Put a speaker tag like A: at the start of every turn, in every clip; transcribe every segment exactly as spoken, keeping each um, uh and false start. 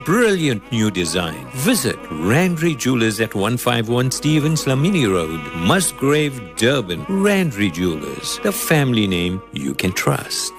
A: Brilliant new design. Visit Randry Jewelers at one fifty-one Stevens Lamini Road, Musgrave, Durban. Randry Jewelers, the family name you can trust.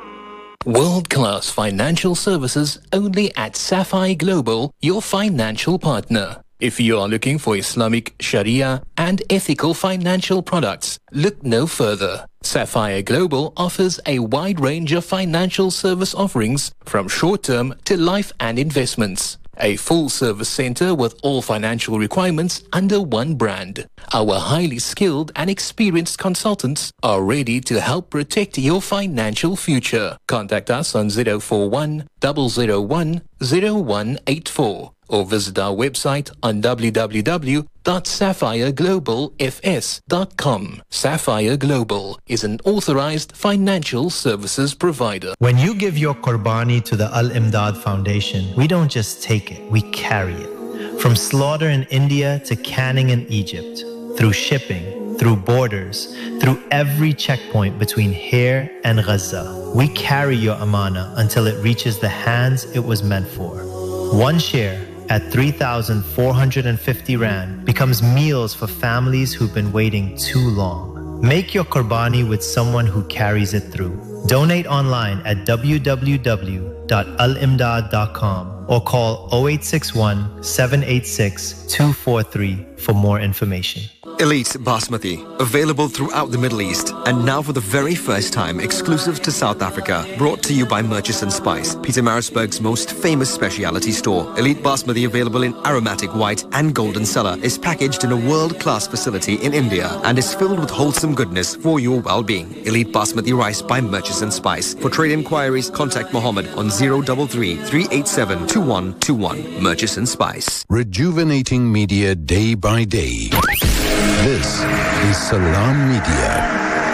B: World-class financial services only at Sapphire Global, your financial partner. If you are looking for Islamic, Sharia and ethical financial products, look no further. Sapphire Global offers a wide range of financial service offerings from short-term to life and investments. A full-service center with all financial requirements under one brand. Our highly skilled and experienced consultants are ready to help protect your financial future. Contact us on zero four one, zero zero one, zero one eight four or visit our website on w w w dot sapphire global f s dot com. Sapphire Global is an authorized financial services provider.
C: When you give your Qurbani to the Al-Imdad Foundation, we don't just take it, we carry it. From slaughter in India to canning in Egypt, through shipping, through borders, through every checkpoint between here and Gaza, we carry your amana until it reaches the hands it was meant for. One share at three thousand four hundred fifty rand becomes meals for families who've been waiting too long. Make your Qurbani with someone who carries it through. Donate online at w w w dot al imdad dot com or call zero eight six one, seven eight six, two four three for more information.
D: Elite Basmati, available throughout the Middle East and now for the very first time exclusive to South Africa. Brought to you by Murchison Spice, Pietermaritzburg's most famous specialty store. Elite Basmati, available in aromatic white and golden cellar, is packaged in a world-class facility in India and is filled with wholesome goodness for your well-being. Elite Basmati rice by Murchison Spice. For trade inquiries, contact Mohammed on zero three three, three eight seven, two one two one. Murchison Spice.
E: Rejuvenating media day by day. This is Salam Media.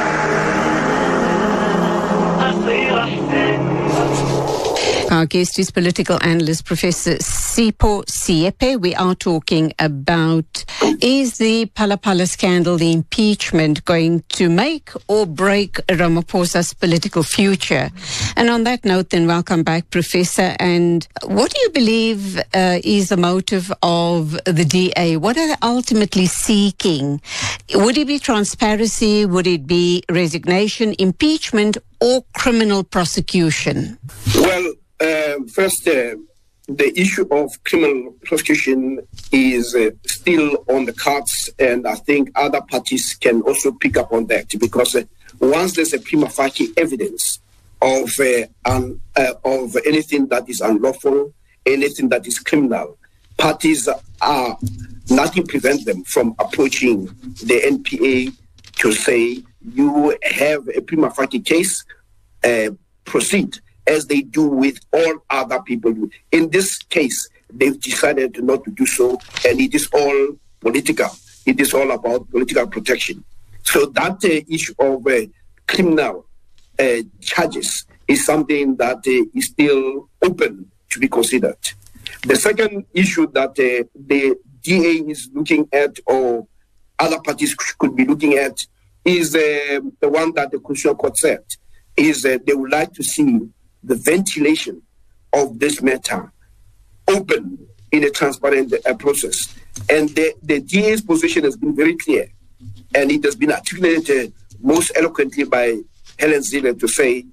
F: Our guest is political analyst Professor Sipho Siepe. We are talking about, is the Phala Phala scandal, the impeachment, going to make or break Ramaphosa's political future? And on that note, then, welcome back, Professor. And what do you believe uh, is the motive of the D A? What are they ultimately seeking? Would it be transparency? Would it be resignation, impeachment, or criminal prosecution?
G: Well, Uh, first, uh, the issue of criminal prosecution is uh, still on the cards, and I think other parties can also pick up on that, because uh, once there's a prima facie evidence of uh, un, uh, of anything that is unlawful, anything that is criminal, parties are nothing prevents them from approaching the N P A to say, you have a prima facie case, uh, proceed, as they do with all other people. In this case, they've decided not to do so, and it is all political. It is all about political protection. So that uh, issue of uh, criminal uh, charges is something that uh, is still open to be considered. The second issue that uh, the D A is looking at, or other parties could be looking at, is uh, the one that the Constitutional Court said, is uh, they would like to see the ventilation of this matter open in a transparent uh, process. And the, the D A's position has been very clear, and it has been articulated most eloquently by Helen Zille to say,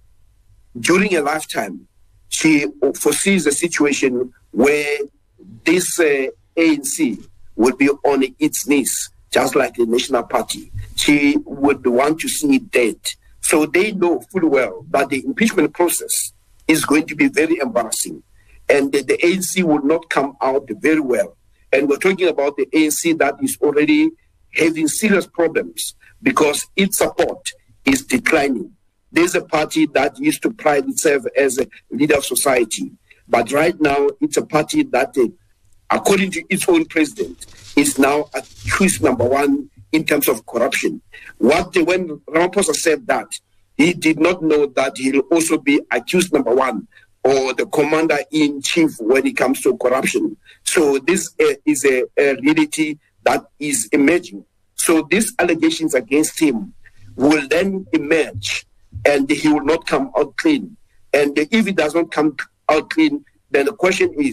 G: during her lifetime, she foresees a situation where this uh, A N C would be on its knees, just like the National Party. She would want to see it dead. So they know full well that the impeachment process is going to be very embarrassing, and that the A N C will not come out very well. And we're talking about the A N C that is already having serious problems because its support is declining. There's a party that used to pride itself as a leader of society, but right now it's a party that, uh, according to its own president, is now at choice number one in terms of corruption. What the, when Ramaphosa said that, he did not know that he'll also be accused number one, or the commander-in-chief when it comes to corruption. So this uh, is a, a reality that is emerging. So these allegations against him will then emerge, and he will not come out clean. And if he does not come out clean, then the question is,